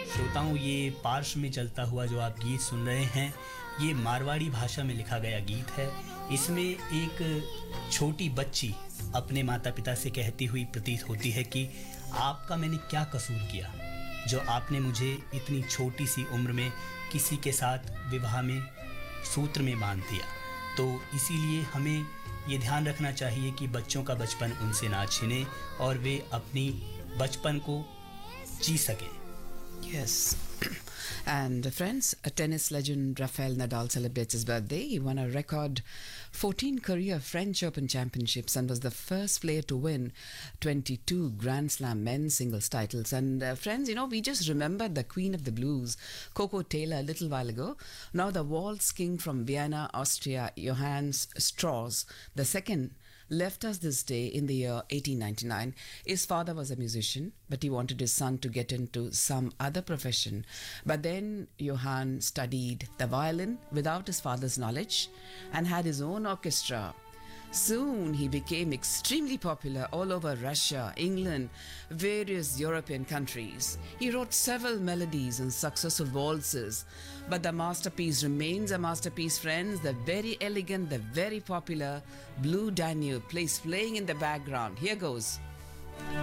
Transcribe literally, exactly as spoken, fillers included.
श्रोताओं, ये पार्श्व में चलता हुआ जो आप गीत सुन रहे हैं, ये मारवाड़ी भाषा में लिखा गया गीत है। इसमें एक छोटी बच्ची अपने माता पिता से कहती हुई प्रतीत होती है कि आपका मैंने क्या कसूर किया जो आपने मुझे इतनी छोटी सी उम्र में किसी के साथ विवाह में सूत्र में बांध दिया। तो इसीलिए हमें ये ध्यान रखना चाहिए कि बच्चों का बचपन उनसे ना छिने और वे अपनी बचपन को जी सकें। Yes. And uh, friends, a tennis legend Rafael Nadal celebrates his birthday. He won a record fourteen career French Open championships and was the first player to win twenty-two Grand Slam men's singles titles. And uh, friends, you know, we just remembered the Queen of the Blues, Coco Taylor, a little while ago. Now the waltz king from Vienna, Austria, Johannes Strauss the second, left us this day in the year eighteen ninety-nine. His father was a musician, but he wanted his son to get into some other profession. But then Johann studied the violin without his father's knowledge and had his own orchestra. Soon he became extremely popular all over Russia, England, various European countries. He wrote several melodies and successful waltzes, but the masterpiece remains a masterpiece, friends. The very elegant, the very popular Blue Danube plays playing in the background. Here goes.